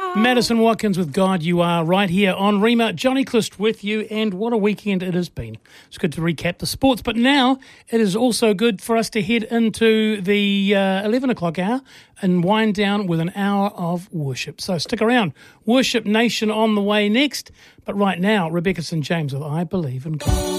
Madison Watkins with God You Are right here on Rima. Johnny Clist with you, and what a weekend it has been. It's good to recap the sports, but now it is also good for us to head into the 11 o'clock hour and wind down with an hour of worship. So stick around. Worship Nation on the way next, but right now, Rebecca St. James with I Believe in God.